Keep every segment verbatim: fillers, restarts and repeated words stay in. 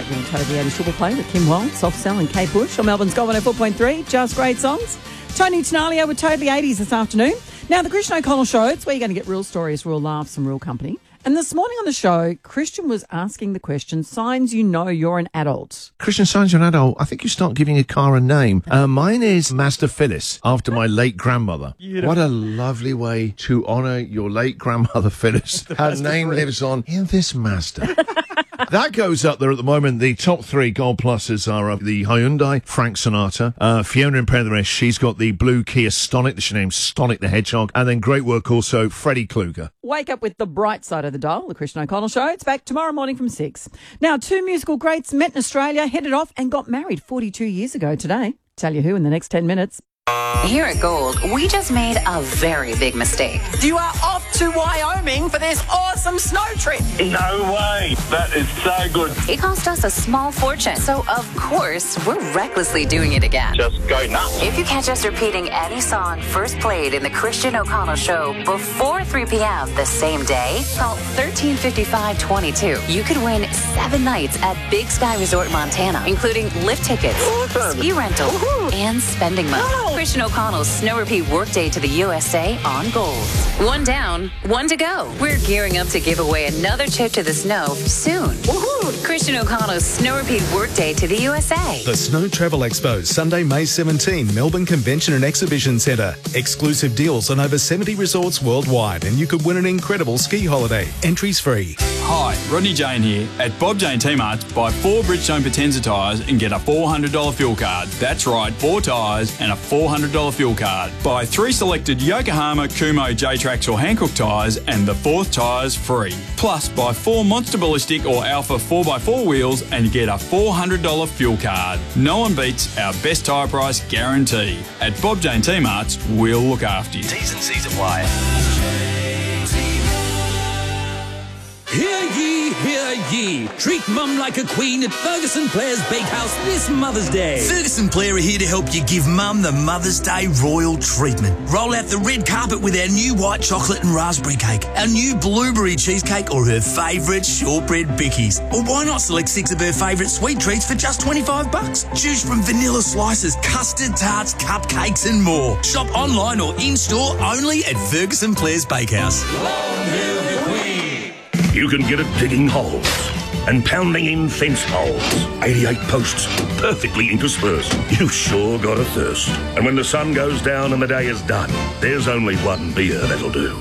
We're going to Toby and Sugar Play with Kim Wong, Soft Cell and Kate Bush on Melbourne's Gold one oh four point three. Just great songs. Tony Tenalia with Totally eighties this afternoon. Now, the Christian O'Connell Show, it's where you're going to get real stories, real laughs and real company. And this morning on the show, Christian was asking the question, signs you know you're an adult. Christian, signs you're an adult. I think you start giving a car a name. Uh, mine is Master Phyllis, after my late grandmother. Beautiful. What a lovely way to honour your late grandmother, Phyllis. Her name lives on in this Mazda. That goes up there at the moment. The top three Gold Pluses are uh, the Hyundai Frank Sonata, uh, Fiona in Penrith, she's got the blue Kia Stonic, the name Stonic the Hedgehog, and then great work also, Freddie Kluger. Wake up with the bright side of the dial, the Christian O'Connell Show. It's back tomorrow morning from six. Now, two musical greats met in Australia, headed off and got married forty-two years ago today. Tell you who in the next ten minutes. Here at Gold, we just made a very big mistake. You are off to Wyoming for this awesome snow trip. No way. That is so good. It cost us a small fortune, so of course, we're recklessly doing it again. Just go nuts. If you catch us repeating any song first played in the Christian O'Connell Show before three p.m. the same day, call thirteen fifty-five twenty-two. You could win seven nights at Big Sky Resort, Montana, including lift tickets, awesome. ski rental, Woohoo. and spending money. Oh. Christian O'Connell's Snow Repeat Workday to the U S A on Gold. One down, one to go. We're gearing up to give away another trip to the snow soon. Woohoo! Christian O'Connell's Snow Repeat Workday to the U S A. The Snow Travel Expo, Sunday, May seventeenth, Melbourne Convention and Exhibition Centre. Exclusive deals on over seventy resorts worldwide, and you could win an incredible ski holiday. Entries free. Hi, Rodney Jane here. At Bob Jane T-Marts, buy four Bridgestone Potenza tyres and get a four hundred dollars fuel card. That's right, four tyres and a four hundred dollars fuel card. Buy three selected Yokohama, Kumo, J-Trax or Hankook tyres and the fourth tyre's free. Plus, buy four Monster Ballistic or Alpha four by four wheels and get a four hundred dollars fuel card. No one beats our best tyre price guarantee. At Bob Jane T-Marts, we'll look after you. T's and C's apply. Hear ye, hear ye. Treat mum like a queen at Ferguson Blair's Bakehouse this Mother's Day. Ferguson Blair are here to help you give mum the Mother's Day royal treatment. Roll out the red carpet with our new white chocolate and raspberry cake, our new blueberry cheesecake, or her favourite shortbread bickies. Or why not select six of her favourite sweet treats for just twenty-five bucks? Choose from vanilla slices, custard tarts, cupcakes and more. Shop online or in-store only at Ferguson Blair's Bakehouse. Long live the Queen. You can get it digging holes and pounding in fence poles. eighty-eight posts, perfectly interspersed. You sure got a thirst. And when the sun goes down and the day is done, there's only one beer that'll do.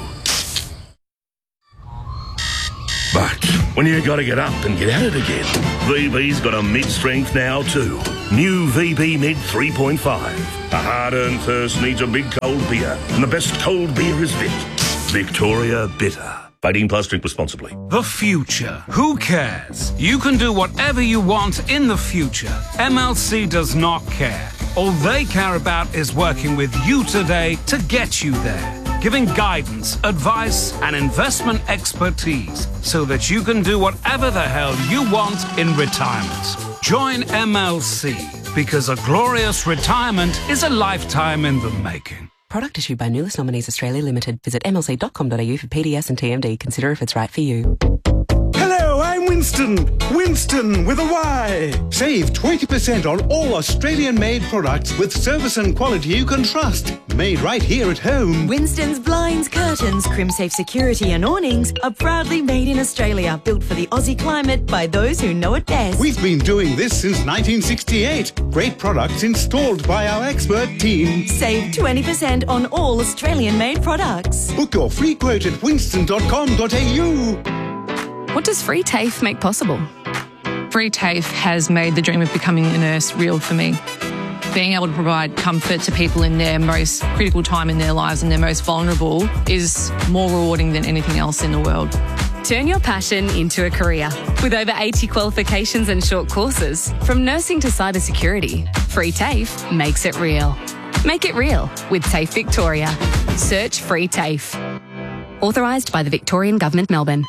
But when you got to get up and get at it again, V B's got a mid-strength now too. New V B Mid three point five. A hard-earned thirst needs a big cold beer, and the best cold beer is Vic. Victoria Bitter. eighteen plus, drink responsibly. The future. Who cares? You can do whatever you want in the future. M L C does not care. All they care about is working with you today to get you there. Giving guidance, advice, and investment expertise so that you can do whatever the hell you want in retirement. Join M L C because a glorious retirement is a lifetime in the making. Product issued by Nulis Nominees Australia Limited. Visit m l c dot com dot a u for P D S and T M D. Consider if it's right for you. Hello, I'm Winston. Winston with a Y. Save twenty percent on all Australian-made products with service and quality you can trust. Made right here at home. Winston's blinds, curtains, crim-safe security and awnings are proudly made in Australia. Built for the Aussie climate by those who know it best. We've been doing this since nineteen sixty-eight. Great products installed by our expert team. Save twenty percent on all Australian-made products. Book your free quote at winston dot com dot a u. What does Free TAFE make possible? Free TAFE has made the dream of becoming a nurse real for me. Being able to provide comfort to people in their most critical time in their lives and their most vulnerable is more rewarding than anything else in the world. Turn your passion into a career. With over eighty qualifications and short courses, from nursing to cybersecurity, Free TAFE makes it real. Make it real with TAFE Victoria. Search Free TAFE. Authorised by the Victorian Government, Melbourne.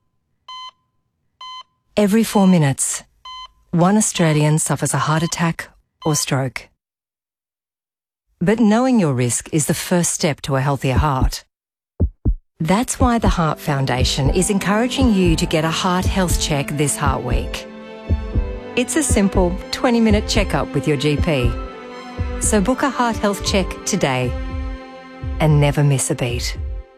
Every four minutes, one Australian suffers a heart attack or stroke. But knowing your risk is the first step to a healthier heart. That's why the Heart Foundation is encouraging you to get a heart health check this Heart Week. It's a simple twenty minute checkup with your G P. So book a heart health check today and never miss a beat.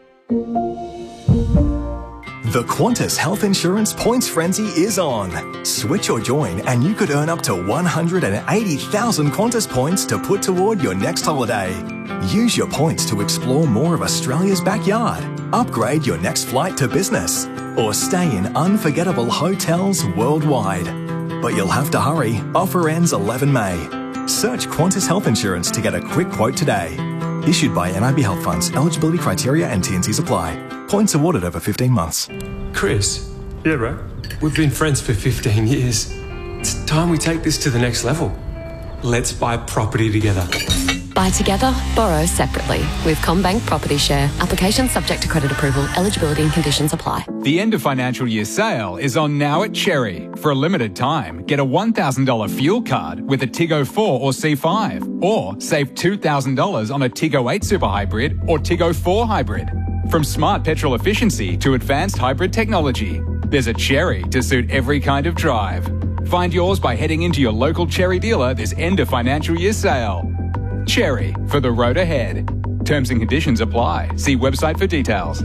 The Qantas Health Insurance Points Frenzy is on. Switch or join and you could earn up to one hundred eighty thousand Qantas points to put toward your next holiday. Use your points to explore more of Australia's backyard, upgrade your next flight to business, or stay in unforgettable hotels worldwide. But you'll have to hurry. Offer ends eleven May. Search Qantas Health Insurance to get a quick quote today. Issued by N I B Health Funds. Eligibility criteria and T and Cs apply. Points awarded over fifteen months. Chris. Yeah, bro. We've been friends for fifteen years. It's time we take this to the next level. Let's buy property together. Buy together, borrow separately. With CommBank Property Share. Application subject to credit approval. Eligibility and conditions apply. The end of financial year sale is on now at Cherry. For a limited time, get a one thousand dollars fuel card with a Tiggo four or C five. Or save two thousand dollars on a Tiggo eight Super Hybrid or Tiggo four Hybrid. From smart petrol efficiency to advanced hybrid technology, there's a Cherry to suit every kind of drive. Find yours by heading into your local Cherry dealer this end of financial year sale. Cherry, for the road ahead. Terms and conditions apply. See website for details.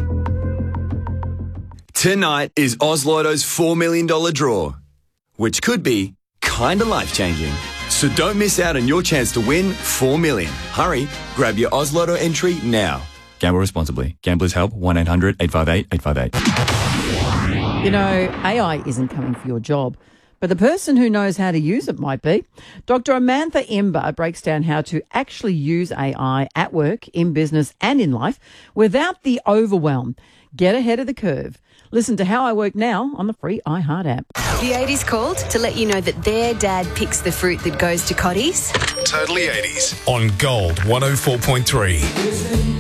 Tonight is Oz Lotto's four million dollars draw, which could be kinda life-changing. So don't miss out on your chance to win four million dollars. Hurry, grab your Oz Lotto entry now. Gamble responsibly. Gamblers Help, one eight hundred eight five eight eight five eight. You know, A I isn't coming for your job, but the person who knows how to use it might be. Doctor Amantha Imber breaks down how to actually use A I at work, in business and in life without the overwhelm. Get ahead of the curve. Listen to How I Work Now on the free iHeart app. The eighties called to let you know that their dad picks the fruit that goes to Cotties. Totally eighties on Gold one oh four point three.